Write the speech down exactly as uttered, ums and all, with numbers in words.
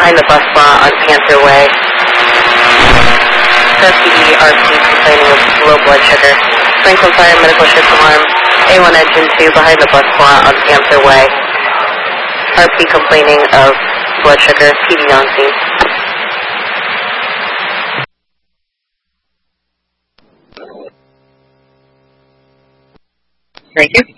behind the bus lot on Panther Way. R P D, R P complaining of low blood sugar. Franklin Fire Medical Ship Alarm. A one Engine two behind the bus lot on Panther Way. R P complaining of blood sugar. P D on scene. Thank you.